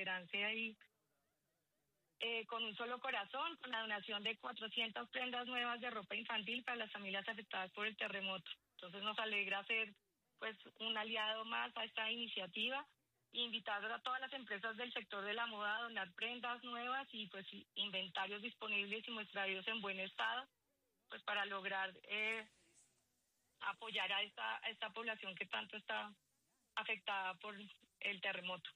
Esperanza ahí con un solo corazón, con la donación de 400 prendas nuevas de ropa infantil para las familias afectadas por el terremoto. Entonces nos alegra ser pues un aliado más a esta iniciativa e invitar a todas las empresas del sector de la moda a donar prendas nuevas y pues inventarios disponibles y muestrarios en buen estado, pues para lograr apoyar a esta población que tanto está afectada por el terremoto.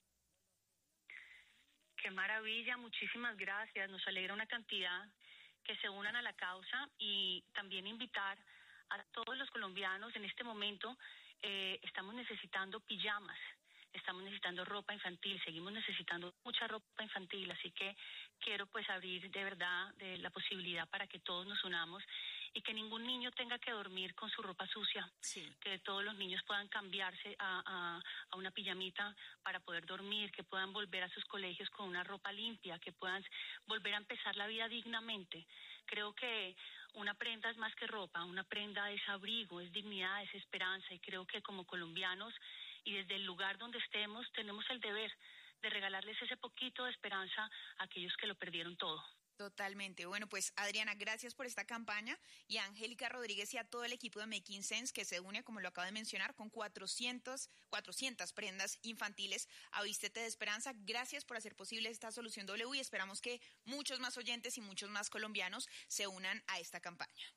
Qué maravilla, muchísimas gracias. Nos alegra una cantidad que se unan a la causa y también invitar a todos los colombianos en este momento. Estamos necesitando pijamas, estamos necesitando ropa infantil, seguimos necesitando mucha ropa infantil, así que quiero pues abrir de verdad de la posibilidad para que todos nos unamos y que ningún niño tenga que dormir con su ropa sucia, sí. Que todos los niños puedan cambiarse a una pijamita para poder dormir, que puedan volver a sus colegios con una ropa limpia, que puedan volver a empezar la vida dignamente. Creo que una prenda es más que ropa, una prenda es abrigo, es dignidad, es esperanza, y creo que como colombianos y desde el lugar donde estemos tenemos el deber de regalarles ese poquito de esperanza a aquellos que lo perdieron todo. Totalmente. Bueno, pues Adriana, gracias por esta campaña, y a Angélica Rodríguez y a todo el equipo de Making Sense que se une, como lo acabo de mencionar, con 400 prendas infantiles a Vístete de Esperanza. Gracias por hacer posible esta Solución W y esperamos que muchos más oyentes y muchos más colombianos se unan a esta campaña.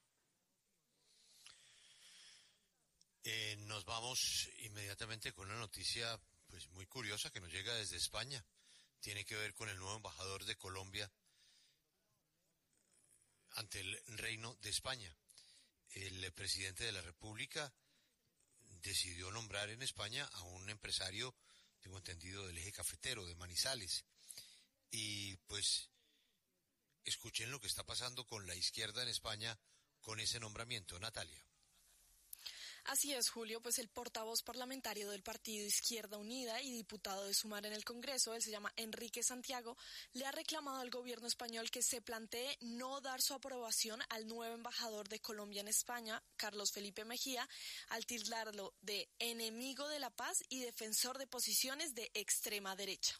Nos vamos inmediatamente con una noticia pues muy curiosa que nos llega desde España. Tiene que ver con el nuevo embajador de Colombia ante el Reino de España. El presidente de la República decidió nombrar en España a un empresario, tengo entendido, del eje cafetero, de Manizales. Y pues escuchen lo que está pasando con la izquierda en España con ese nombramiento. Natalia. Así es, Julio, pues el portavoz parlamentario del partido Izquierda Unida y diputado de Sumar en el Congreso, él se llama Enrique Santiago, le ha reclamado al gobierno español que se plantee no dar su aprobación al nuevo embajador de Colombia en España, Carlos Felipe Mejía, al tildarlo de enemigo de la paz y defensor de posiciones de extrema derecha.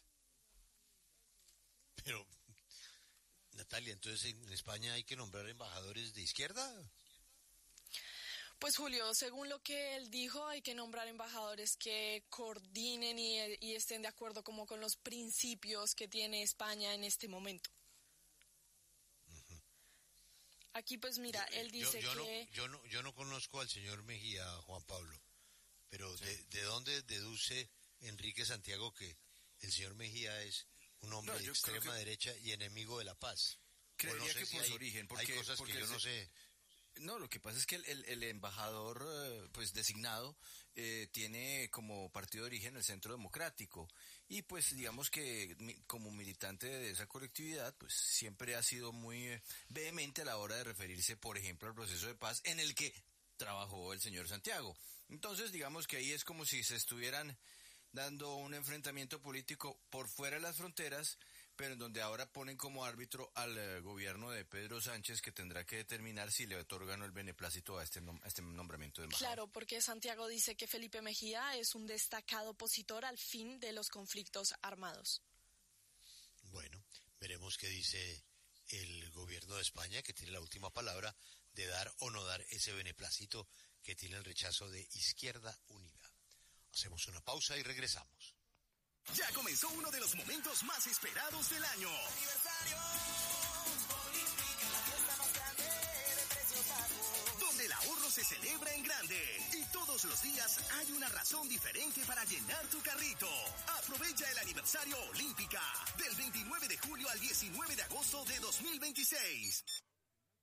Pero, Natalia, entonces en España hay que nombrar embajadores de izquierda. Pues Julio, según lo que él dijo, hay que nombrar embajadores que coordinen y estén de acuerdo como con los principios que tiene España en este momento. Uh-huh. Aquí pues mira, él dice yo no conozco al señor Mejía, Juan Pablo, pero sí. ¿De dónde deduce Enrique Santiago que el señor Mejía es un hombre de extrema derecha y enemigo de la paz? Creería no sé que si por su origen, porque hay cosas que yo no sé. No, lo que pasa es que el embajador pues designado tiene como partido de origen el Centro Democrático, y pues digamos que como militante de esa colectividad pues siempre ha sido muy vehemente a la hora de referirse, por ejemplo, al proceso de paz en el que trabajó el señor Santiago. Entonces digamos que ahí es como si se estuvieran dando un enfrentamiento político por fuera de las fronteras, pero en donde ahora ponen como árbitro al gobierno de Pedro Sánchez, que tendrá que determinar si le otorgan el beneplácito a este nombramiento de embajador. Claro, porque Santiago dice que Felipe Mejía es un destacado opositor al fin de los conflictos armados. Bueno, veremos qué dice el gobierno de España, que tiene la última palabra de dar o no dar ese beneplácito que tiene el rechazo de Izquierda Unida. Hacemos una pausa y regresamos. Ya comenzó uno de los momentos más esperados del año. ¡Aniversario! Olímpica, la fiesta más grande de precios bajos. Donde el ahorro se celebra en grande. Y todos los días hay una razón diferente para llenar tu carrito. Aprovecha el aniversario Olímpica del 29 de julio al 19 de agosto de 2026.